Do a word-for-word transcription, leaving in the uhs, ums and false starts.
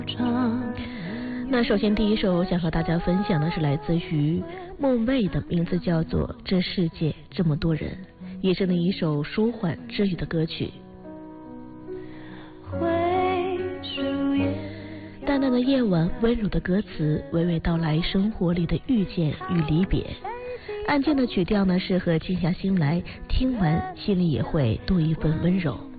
那首先第一首想和大家分享的是来自于孟蔚的，名字叫做《这世界这么多人》，也是那一首舒缓治愈的歌曲。淡淡的夜晚，温柔的歌词，娓娓道来生活里的遇见与离别。安静的曲调呢，适合静下心来，听完心里也会多一份温柔。